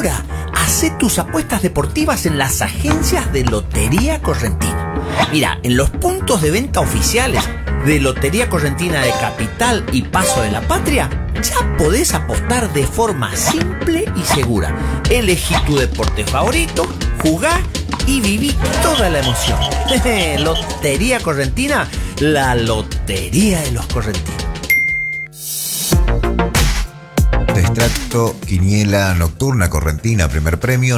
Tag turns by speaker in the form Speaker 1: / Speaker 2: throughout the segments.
Speaker 1: Ahora, hacé tus apuestas deportivas en las agencias de Lotería Correntina. Mira, en los puntos de venta oficiales de Lotería Correntina de Capital y Paso de la Patria, ya podés apostar de forma simple y segura. Elegí tu deporte favorito, jugá y viví toda la emoción. Lotería Correntina, la lotería de los correntinos.
Speaker 2: Extracto Quiniela Nocturna Correntina, primer premio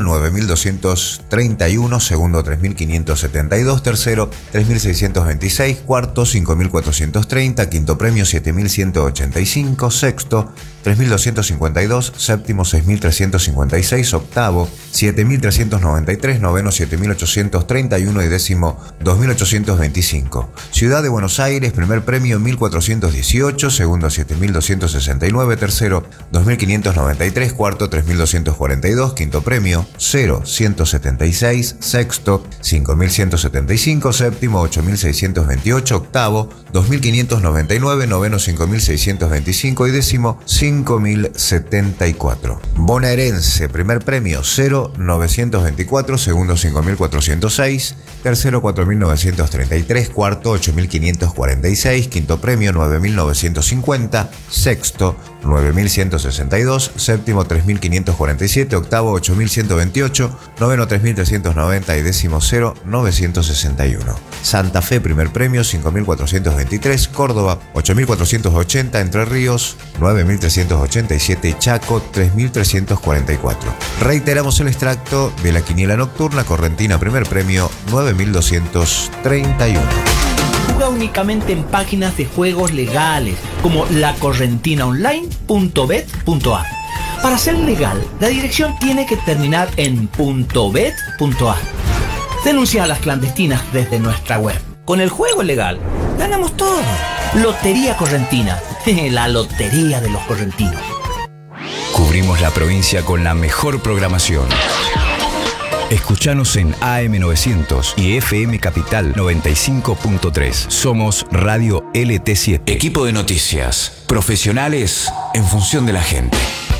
Speaker 2: 9.231, segundo 3.572, tercero 3.626, cuarto 5.430, quinto premio 7.185, sexto 3.252, séptimo 6.356, octavo 7.393, noveno 7.831 y décimo 2.825. Ciudad de Buenos Aires, primer premio 1.418, segundo 7.269, tercero 2.593, cuarto 3.242, quinto premio 0.176, sexto 5.175, séptimo 8.628, octavo 2.599, noveno 5.625 y décimo 5.074. Bonaerense, primer premio 0.924, segundo 5.406, tercero 4.933, cuarto 8.546, quinto premio 9.950, sexto 9.162, séptimo 3.547, octavo 8.128, noveno 3.390 y décimo 0.961. Santa Fe, primer premio 5.423, Córdoba 8.480, Entre Ríos 9.387 y Chaco 3.344. Reiteramos el extracto de la Quiniela Nocturna Correntina, primer premio 9.231.
Speaker 1: Juega únicamente en páginas de juegos legales como lacorrentinaonline.bet.ar. Para ser legal, la dirección tiene que terminar en .bet.ar. Denuncia a las clandestinas desde nuestra web. Con el juego legal, ganamos todo. Lotería Correntina, la lotería de los correntinos.
Speaker 3: Cubrimos la provincia con la mejor programación. Escuchanos en AM900 y FM Capital 95.3. Somos Radio LT7.
Speaker 4: Equipo de noticias. Profesionales en función de la gente.